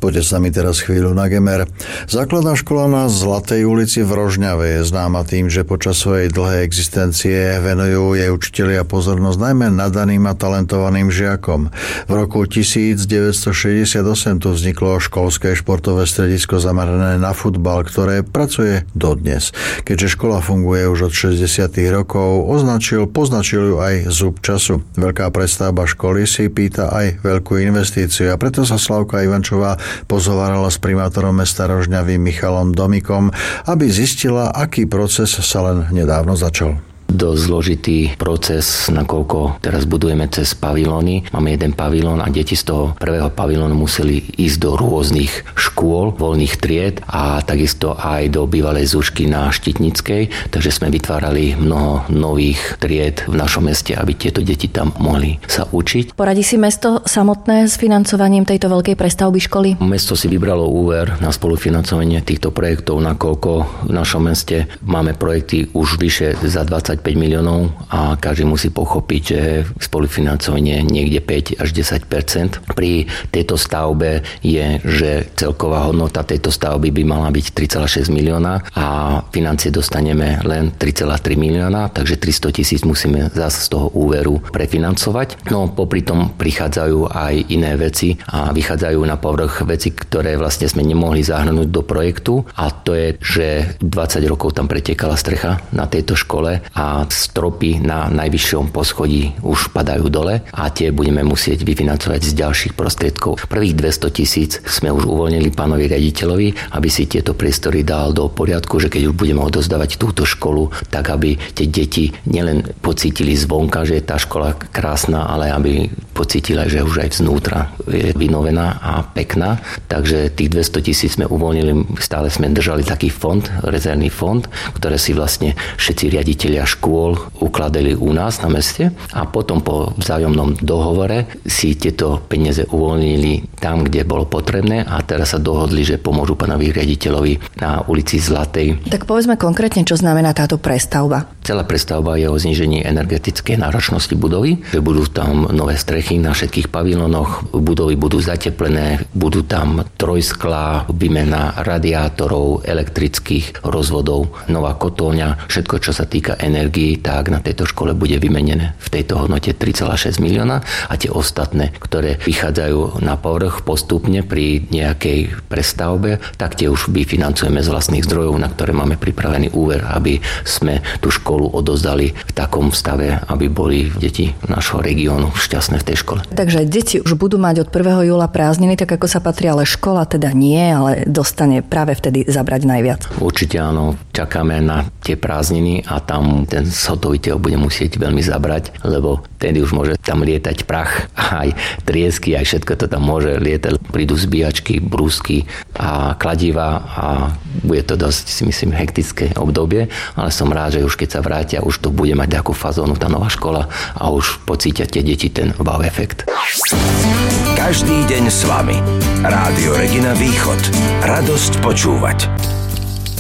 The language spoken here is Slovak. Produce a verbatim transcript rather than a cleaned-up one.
Poďte s nami teraz chvíľu na Gemer. Základná škola na Zlatej ulici v Rožňave je známa tým, že počas svojej dlhej existencie venujú jej učitelia pozornosť najmä nadaným a talentovaným žiakom. V roku devätnásťstošesťdesiatosem tu vzniklo školské športové stredisko zamerané na futbal, ktoré pracuje dodnes. Keďže škola funguje už od šesťdesiatych rokov, označil, poznačil ju aj zub času. Veľká prestavba školy si pýta aj veľkú investíciu a preto sa Slavka Ivančová pozhovárala s primátorom mesta Rožňavy Michalom Domikom, aby zistila, aký proces sa len nedávno začal. Dosť zložitý proces, nakoľko teraz budujeme cez pavilóny. Máme jeden pavilón a deti z toho prvého pavilónu museli ísť do rôznych škôl, voľných tried a takisto aj do bývalej Zušky na Štitnickej. Takže sme vytvárali mnoho nových tried v našom meste, aby tieto deti tam mohli sa učiť. Poradí si mesto samotné s financovaním tejto veľkej prestavby školy? Mesto si vybralo úver na spolufinancovanie týchto projektov, nakoľko v našom meste máme projekty už vyše za dvadsaťpäť miliónov a každý musí pochopiť, že spolufinancovanie niekde päť až desať percent. Pri tejto stavbe je, že celková hodnota tejto stavby by mala byť tri celé šesť milióna a financie dostaneme len tri celé tri milióna, takže tristo tisíc musíme zase z toho úveru prefinancovať. No popri tom prichádzajú aj iné veci a vychádzajú na povrch veci, ktoré vlastne sme nemohli zahrnúť do projektu a to je, že dvadsať rokov tam pretekala strecha na tejto škole a a stropy na najvyššom poschodí už padajú dole a tie budeme musieť vyfinancovať z ďalších prostriedkov. Prvých dvesto tisíc sme už uvoľnili pánovi riaditeľovi, aby si tieto priestory dal do poriadku, že keď už budeme odozdávať túto školu, tak aby tie deti nielen pocítili zvonka, že je tá škola krásna, ale aby pocítila, že už aj vnútra je vynovená a pekná. Takže tých dvesto tisíc sme uvoľnili, stále sme držali taký fond, rezervný fond, ktoré si vlastne všetci riaditelia škôl ukladali u nás na meste a potom po vzájomnom dohovore si tieto peniaze uvoľnili tam, kde bolo potrebné a teraz sa dohodli, že pomôžu pánovi riaditeľovi na ulici Zlatej. Tak povedzme konkrétne, čo znamená táto prestavba. Celá prestavba je o znížení energetickej náročnosti budovy, že budú tam nové strechy na všetkých pavilónoch, budovy budú zateplené, budú tam trojsklá, výmena radiátorov, elektrických rozvodov, nová kotolňa, všetko, čo sa týka energii, tak na tejto škole bude vymenené v tejto hodnote tri celé šesť milióna a tie ostatné, ktoré vychádzajú na povrch postupne pri nejakej prestavbe, tak tie už vyfinancujeme z vlastných zdrojov, na ktoré máme pripravený úver, aby sme tú školu odozdali v takom stave, aby boli deti nášho regiónu šťastné v tej škole. Takže deti už budú mať od prvého júla prázdniny, tak ako sa patrí, ale škola teda nie, ale dostane práve vtedy zabrať najviac. Určite áno, čakáme na tie prázdniny a tam ten zhotoviteľ bude musieť veľmi zabrať, lebo tedy už môže tam lietať prach, aj triesky, aj všetko to tam môže lietať. Prídu zbíjačky, brúsky a kladiva a bude to dosť, si myslím, hektické obdobie, ale som rád, že už keď sa vrátia, už to bude mať takú fazónu tá nová škola a už pocítia tie deti ten wow efekt. Každý deň s vami. Rádio Regina Východ. Radosť počúvať.